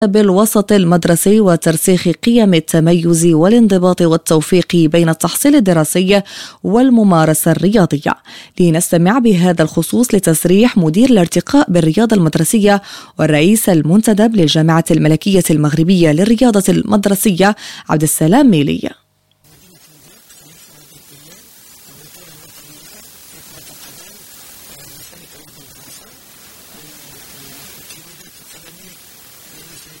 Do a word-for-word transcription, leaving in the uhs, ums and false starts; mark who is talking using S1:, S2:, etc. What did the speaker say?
S1: بالوسط المدرسي وترسيخ قيم التميز والانضباط والتوفيق بين التحصيل الدراسي والممارسة الرياضية. لنستمع بهذا الخصوص لتصريح مدير الارتقاء بالرياضة المدرسية والرئيس المنتدب للجامعة الملكية المغربية للرياضة المدرسية عبد السلام ميلي.